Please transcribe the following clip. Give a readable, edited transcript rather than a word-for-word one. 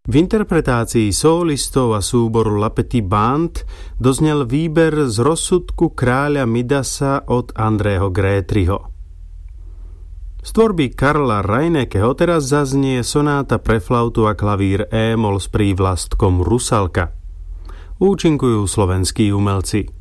V interpretácii solistov a súboru La Petite Bande doznel výber z Rozsudku kráľa Midasa od Andreho Grétryho. Z tvorby Karla Reinekeho teraz zaznie sonáta pre flautu a klavír E-moll s prívlastkom Rusalka. Účinkujú slovenskí umelci